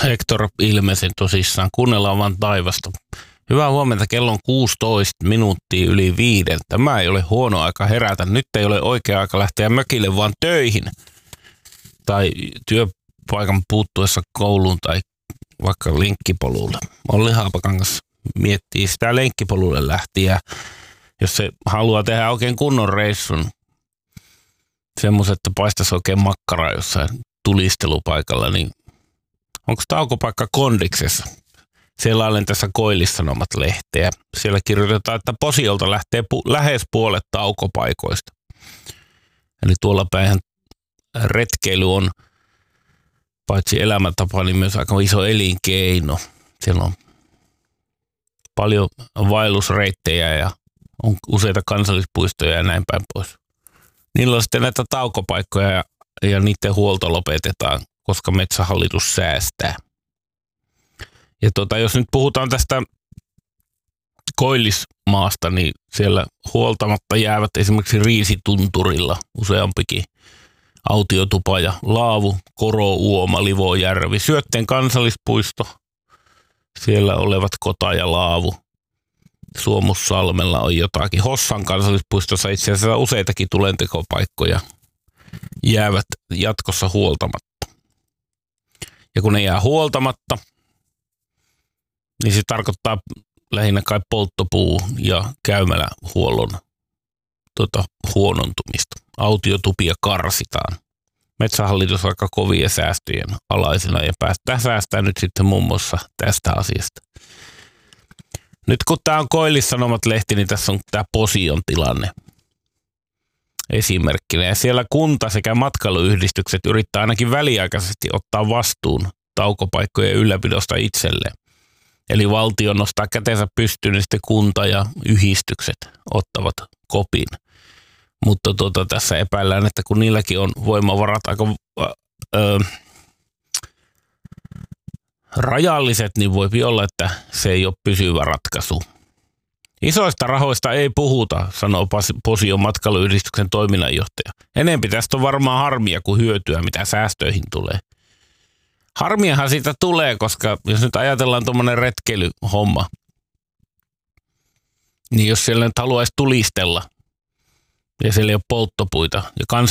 Hector ilmeisen tosissaan. Kuunnellaan vaan taivasta. Hyvää huomenta, kello on 16 minuuttia yli 5. Tämä ei ole huono aika herätä. Nyt ei ole oikea aika lähteä mökille, vaan töihin. Tai työpaikan puuttuessa kouluun tai vaikka lenkkipolulle. Olli Haapakangas miettii sitä lenkkipolulle lähtiä. Jos se haluaa tehdä oikein kunnon reissun, semmoiset, että paistaisi oikein makkaraa jossain tulistelupaikalla, niin onko taukopaikka Kondiksessa? Selailen tässä Koillis-Sanomat-lehteä. Siellä kirjoitetaan, että Posiolta lähtee lähes puolet taukopaikoista. Eli tuolla päin retkeily on paitsi elämäntapa, niin myös aika iso elinkeino. Siellä on paljon vaellusreittejä ja on useita kansallispuistoja ja näin päin pois. Niillä on sitten näitä taukopaikkoja ja niiden huolto lopetetaan, koska Metsähallitus säästää. Ja jos nyt puhutaan tästä Koillismaasta, niin siellä huoltamatta jäävät esimerkiksi Riisitunturilla useampikin autiotupa ja Laavu, Korouoma, Livojärvi, Syötteen kansallispuisto, siellä olevat Kota ja Laavu. Suomussalmella on jotakin. Hossan kansallispuistossa itse asiassa useitakin tulentekopaikkoja jäävät jatkossa huoltamatta. Ja kun ne jää huoltamatta, niin se tarkoittaa lähinnä kai polttopuu- ja käymälähuollon huonontumista. Autiotupia karsitaan. Metsähallitus on aika kovia säästöjen alaisena ja päästään säästää nyt sitten muun muassa tästä asiasta. Nyt kun tämä on Koillis-Sanomat-lehti, niin tässä on tämä Posion tilanne esimerkkinä. Ja siellä kunta sekä matkailuyhdistykset yrittää ainakin väliaikaisesti ottaa vastuun taukopaikkojen ylläpidosta itselleen. Eli valtio nostaa kätensä pystyyn, niin sitten kunta ja yhdistykset ottavat kopin. Mutta tässä epäillään, että kun niilläkin on voimavarat aika rajalliset, niin voi olla, että se ei ole pysyvä ratkaisu. Isoista rahoista ei puhuta, sanoo Posion matkailuyhdistyksen toiminnanjohtaja. Enempi tästä on varmaan harmia kuin hyötyä, mitä säästöihin tulee. Harmiahan siitä tulee, koska jos nyt ajatellaan tuommoinen retkeilyhomma, niin jos siellä nyt haluaisi tulistella ja siellä ei ole polttopuita ja